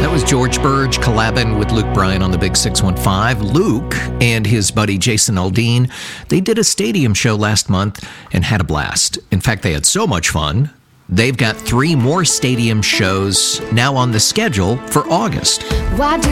That was George Burge collabing with Luke Bryan on the Big 615. Luke and his buddy Jason Aldean, they did a stadium show last month and had a blast. In fact, they had so much fun, they've got 3 more stadium shows now on the schedule for August. Why do